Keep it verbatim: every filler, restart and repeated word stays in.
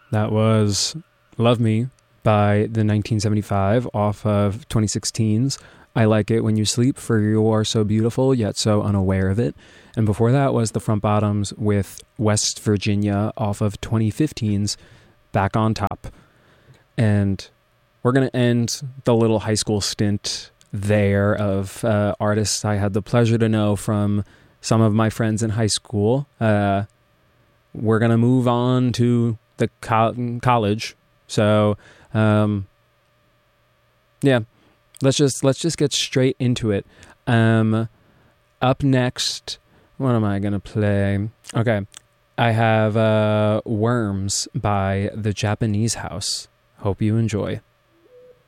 That was Love Me by the nineteen seventy-five off of twenty sixteen's I Like It When You Sleep, for You Are So Beautiful Yet So Unaware of It. And before that was the Front Bottoms with West Virginia off of twenty fifteen's Back on Top. And we're going to end the little high school stint there of uh, artists I had the pleasure to know from some of my friends in high school. Uh, we're going to move on to the co- college. So, um, yeah, let's just, let's just get straight into it. Um, up next, what am I going to play? Okay. I have, uh, Worms by The Japanese House. Hope you enjoy.